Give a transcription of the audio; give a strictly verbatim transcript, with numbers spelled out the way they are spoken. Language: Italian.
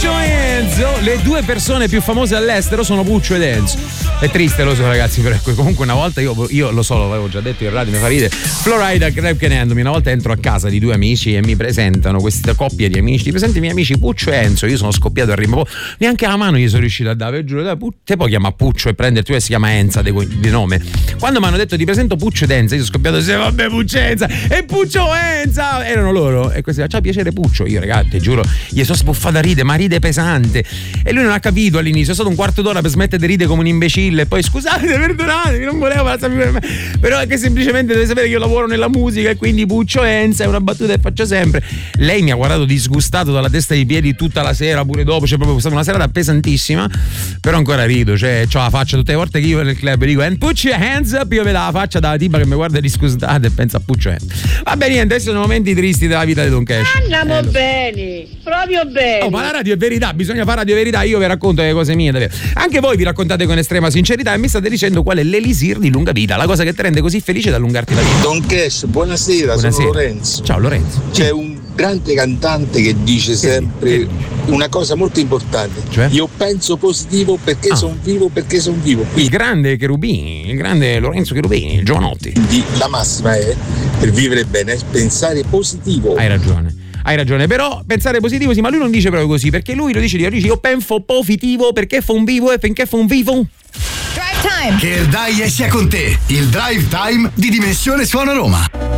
Puccio e Enzo, le due persone più famose all'estero sono Puccio ed Enzo. È triste, lo so ragazzi, però comunque una volta io, io lo so, l'avevo già detto in radio, mi fa ridere. Florida Club Endomi, una volta entro a casa di due amici e mi presentano questa coppia di amici, ti presenti i miei amici Puccio e Enzo, io sono scoppiato a rima, neanche la mano gli sono riuscito a dare, giuro, dai, pu- te puoi chiamare Puccio e prenderti, si chiama Enza di, di nome. Quando mi hanno detto ti presento Puccio ed Enza, io sono scoppiato, sì, vabbè Puccio Enza, e Puccio Enza, erano loro, e questi, ciao piacere Puccio, io ragazzi, giuro, gli sono sbuffato a ride, ma ride pesante, e lui non ha capito all'inizio, è stato un quarto d'ora per smettere di ridere come un imbecille, e poi scusate, perdonatemi, non volevo passarmi per me, però è che semplicemente deve sapere che io lavoro nella musica e quindi Puccio Enza è una battuta che faccio sempre. Lei mi ha guardato disgustato dalla testa ai piedi tutta la sera, pure dopo, c'è proprio stata una serata pesantissima, però ancora rido, cioè c'ho la faccia tutte le volte che io nel club dico and put your hands up, io vedo la faccia dalla tipa che mi guarda disgustata e pensa a Puccio Enza. Vabbè, niente, adesso sono momenti tristi della vita di Don Cash. Andiamo eh, bene, proprio bene. Oh, ma la radio è verità, bisogna fare radio verità, io vi racconto le cose mie davvero. Anche voi vi raccontate con estrema sincerità e mi state dicendo qual è l'elisir di lunga vita, la cosa che ti rende così felice da allungarti la vita. Don Cash, buonasera, buonasera. sono Lorenzo. Ciao Lorenzo. C'è un grande cantante che dice sempre una cosa molto importante, cioè? Io penso positivo perché ah. sono vivo, perché sono vivo. Il grande Cherubini, il grande Lorenzo Cherubini, il giovanotti. Quindi la massima è, per vivere bene, è pensare positivo. Hai ragione. Hai ragione, però pensare positivo sì, ma lui non dice proprio così, perché lui lo dice di dice io penso positivo perché fa un vivo e finché fa un vivo. Drive Time. Che il dai sia con te, il Drive Time di Dimensione Suono Roma.